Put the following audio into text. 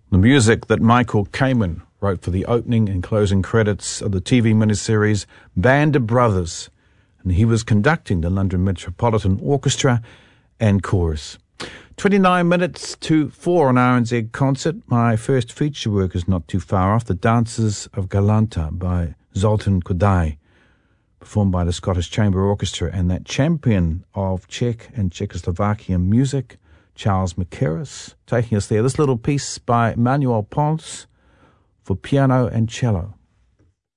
The music that Michael Kamen wrote for the opening and closing credits of the TV miniseries Band of Brothers, and he was conducting the London Metropolitan Orchestra and Chorus. 29 minutes to 4 on RNZ Concert. My first feature work is not too far off, The Dances of Galanta by Zoltan Kodály, performed by the Scottish Chamber Orchestra, and that champion of Czech and Czechoslovakian music, Charles Mackerras, taking us there. This little piece by Manuel Ponce for piano and cello.